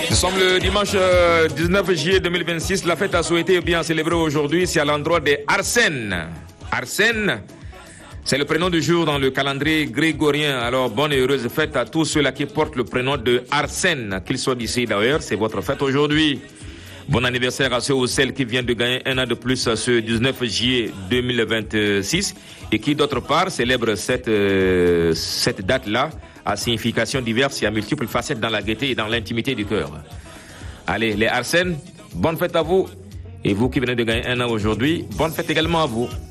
Nous sommes le dimanche 19 juillet 2026. La fête à souhaiter et bien célébrée aujourd'hui, c'est à l'endroit de Arsène. Arsène, c'est le prénom du jour dans le calendrier grégorien. Alors, bonne et heureuse fête à tous ceux-là qui portent le prénom de Arsène, qu'ils soient d'ici d'ailleurs. C'est votre fête aujourd'hui. Bon anniversaire à ceux ou celles qui viennent de gagner un an de plus ce 19 juillet 2026 et qui, d'autre part, célèbrent cette date-là à signification diverse et à multiples facettes dans la gaieté et dans l'intimité du cœur. Allez, les Arsènes, bonne fête à vous. Et vous qui venez de gagner un an aujourd'hui, bonne fête également à vous.